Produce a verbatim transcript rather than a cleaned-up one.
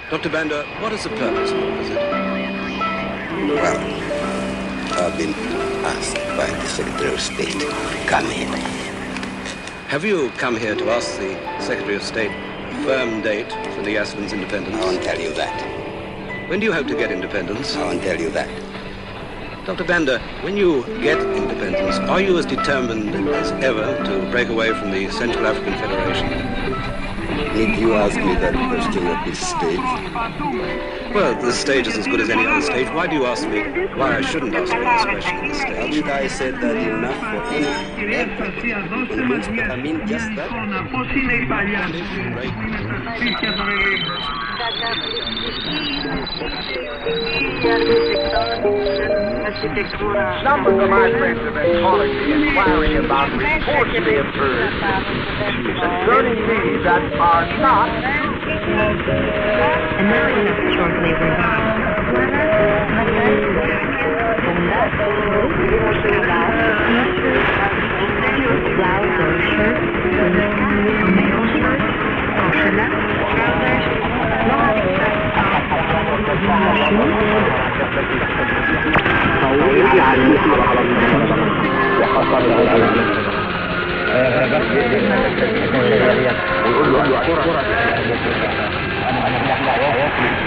Doctor Banda, what is the purpose of your visit? Well, I've been asked by the Secretary of State to come here. Have you come here to ask the Secretary of State a firm date for the Aslan's independence? I won't tell you that. When do you hope to get independence? I won't tell you that. Doctor Banda, when you get independence, are you as determined as ever to break away from the Central African Federation? Need you ask me that question at this stage? Well, this stage is as good as any other stage. Why do you ask me why I shouldn't ask you this question at this stage? Haven't I said that enough for any airport on which I mean just that? Numbers of my friends have been calling me, inquiring about reports they have heard concerning me that are not. And now it is shortly revived. Blouse or shirt, a male shirt, coconut, trousers, shoes.